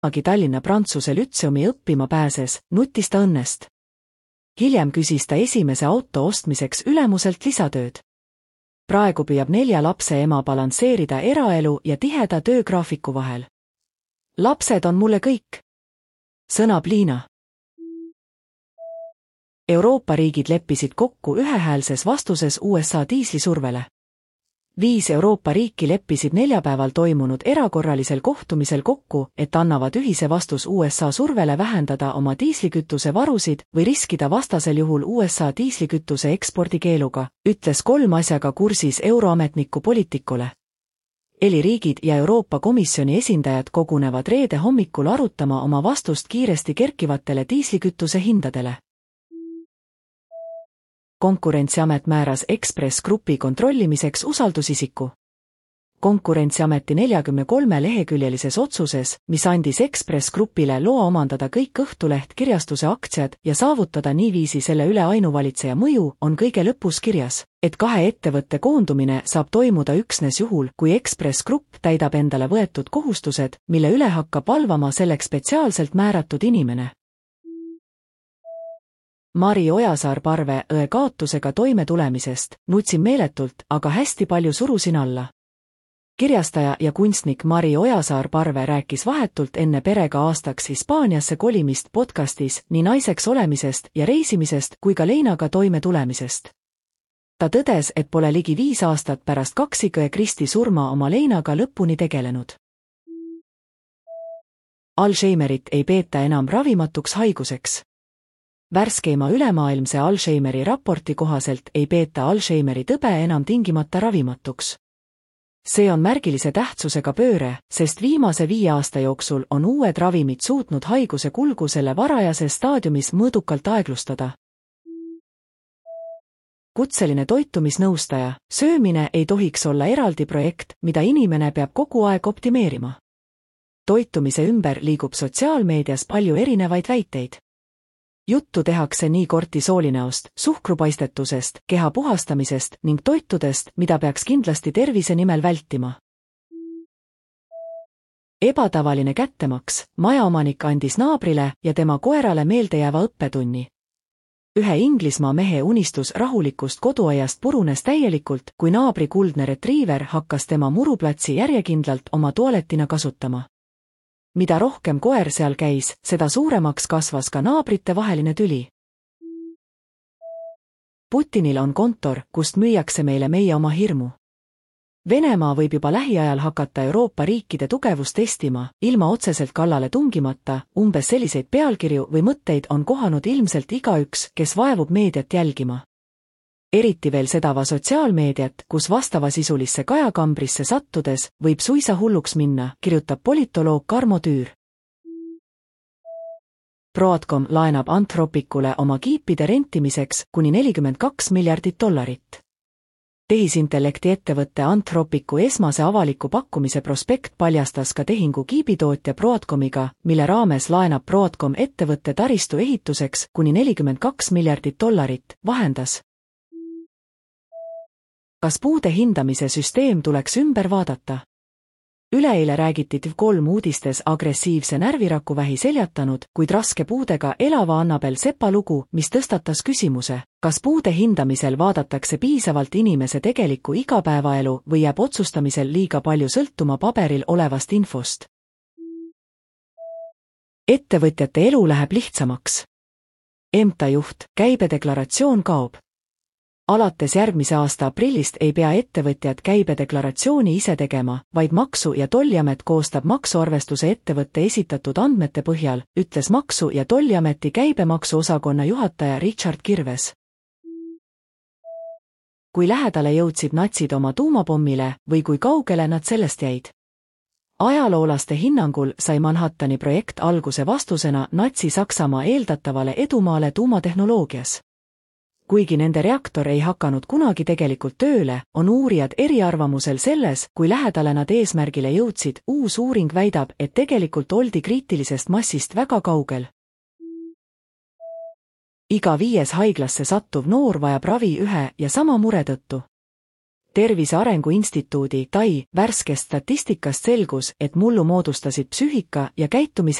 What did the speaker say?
kunagi Tallinna Prantsuse Lütseumi õppima pääses, nutis ta õnnest. Hiljem küsis ta esimese auto ostmiseks ülemuselt lisatööd. Praegu püüab 4 lapse ema balansseerida eraelu ja tiheda töögraafiku vahel. Lapsed on mulle kõik, sõnab Liina. Euroopa riigid leppisid kokku ühehäälses vastuses USA diislisurvele. 5 Euroopa riiki leppisid neljapäeval toimunud erakorralisel kohtumisel kokku, et annavad ühise vastus USA survele vähendada oma diislikütuse varusid või riskida vastasel juhul USA diislikütuse ekspordikeeluga, ütles 3 asjaga kursis euroametniku Politicule. Riigid ja Euroopa Komisjoni esindajad kogunevad reede hommikul arutama oma vastust kiiresti kerkivatele diislikütuse hindadele. Konkurentsiamet määras Ekspress Grupi kontrollimiseks usaldusisiku. Konkurentsiameti 43-leheküljelises otsuses, mis andis Ekspress Grupile loa omandada kõik Õhtuleht kirjastuse aktsiad ja saavutada niiviisi selle üle ainuvalitseja mõju, on kõige lõpus kirjas, et 2 ettevõtte koondumine saab toimuda üksnes juhul, kui Ekspress Grupp täidab endale võetud kohustused, mille üle hakkab valvama selleks spetsiaalselt määratud inimene. Mari Ojasaar-Parve õe kaotusega toime tulemisest, nutsin meeletult, aga hästi palju surusin alla. Kirjastaja ja kunstnik Mari Ojasaar-Parve rääkis vahetult enne perega aastaks Hispaaniasse kolimist podcastis nii naiseks olemisest ja reisimisest kui ka leinaga toime tulemisest. Ta tõdes, et pole ligi 5 aastat pärast kaksikõe Kristi surma oma leinaga lõpuni tegelenud. Alzheimerit ei peeta enam ravimatuks haiguseks. Värskeima ülemaailmse Alzheimeri raporti kohaselt ei peeta Alzheimeri tõbe enam tingimata ravimatuks. See on märgilise tähtsusega pööre, sest viimase 5 aasta jooksul on uued ravimid suutnud haiguse kulgu selle varajases staadiumis mõõdukalt aeglustada. Kutseline toitumisnõustaja, söömine ei tohiks olla eraldi projekt, mida inimene peab kogu aeg optimeerima. Toitumise ümber liigub sotsiaalmeedias palju erinevaid väiteid. Juttu tehakse nii kortisoolineost, suhkrupaistetusest, keha puhastamisest ning toitudest, mida peaks kindlasti tervise nimel vältima. Ebatavaline kättemaks, majaomanik andis naabrile ja tema koerale meeldejääva õppetunni. Ühe Inglismaa mehe unistus rahulikust koduaiast purunes täielikult, kui naabri kuldne retriiver hakkas tema muruplatsi järjekindlalt oma tualetina kasutama. Mida rohkem koer seal käis, seda suuremaks kasvas ka naabrite vaheline tüli. Putinil on kontor, kust müüakse meile meie oma hirmu. Venemaa võib juba lähiajal hakata Euroopa riikide tugevust testima, ilma otseselt kallale tungimata, umbes selliseid pealkirju või mõtteid on kohanud ilmselt igaüks, kes vaevub meediat jälgima. Eriti veel sedava sotsiaalmeediat, kus vastavasisulisse kajakambrisse sattudes võib suisa hulluks minna, kirjutab politoloog Karmo Tüür. Broadcom laenab Anthropicule oma kiipide rentimiseks kuni $42 miljardit. Tehisintellekti ettevõtte Anthropicu esmase avaliku pakkumise prospekt paljastas ka tehingu kiibitootja Broadcomiga, mille raames laenab Broadcom ettevõtte taristu ehituseks kuni $42 miljardit, vahendas. Kas puude hindamise süsteem tuleks ümber vaadata? Üleeile räägiti TV3 uudistes agressiivse närvirakuvähi seljatanud, kuid raske puudega elava Annabel Sepa lugu, mis tõstatas küsimuse, kas puude hindamisel vaadatakse piisavalt inimese tegelikku igapäevaelu või jääb otsustamisel liiga palju sõltuma paberil olevast infost. Ettevõtjate elu läheb lihtsamaks. EMTA juht, käibedeklaratsioon kaob. Alates järgmise aasta aprillist ei pea ettevõtjad käibedeklaratsiooni ise tegema, vaid Maksu- ja Tolliamet koostab maksuarvestuse ettevõtte esitatud andmete põhjal, ütles Maksu- ja Tolliameti käibemaksuosakonna juhataja Richard Kirves. Kui lähedale jõudsid natsid oma tuumapommile või kui kaugele nad sellest jäid? Ajaloolaste hinnangul sai Manhattani projekt alguse vastusena Natsi-Saksamaa eeldatavale edumaale tuumatehnoloogias. Kuigi nende reaktor ei hakanud kunagi tegelikult tööle, on uurijad eriarvamusel selles, kui lähedale nad eesmärgile jõudsid. Uus uuring väidab, et tegelikult oldi kriitilisest massist väga kaugel. Iga 5. haiglasse sattuv noor vajab ravi ühe ja sama mure tõttu. Tervise Arengu Instituudi (TAI) värskest statistikast selgus, et mullu moodustasid psüühika- ja